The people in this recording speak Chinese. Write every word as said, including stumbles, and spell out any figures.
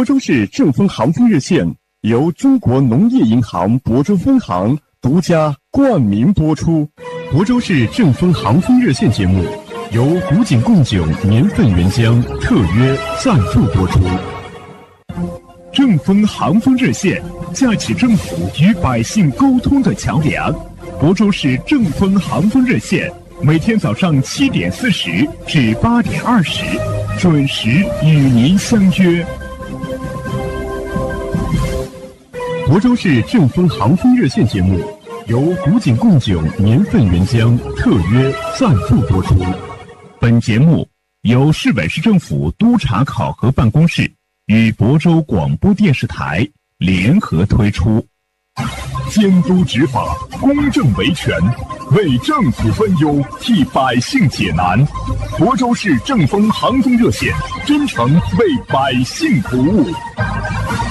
亳州市正丰航风热线由中国农业银行亳州分行独家冠名播出。亳州市正丰航风热线节目由古井贡酒年份原浆特约赞助播出。正丰航风热线架起政府与百姓沟通的桥梁。亳州市正丰航风热线每天早上七点四十至八点二十，准时与您相约。亳州市正丰航风热线节目由古井贡酒年份原浆特约赞助播出。本节目由市委市政府督察考核办公室与亳州广播电视台联合推出。监督执法，公正维权，为政府分忧，替百姓解难。亳州市正丰航风热线真诚为百姓服务。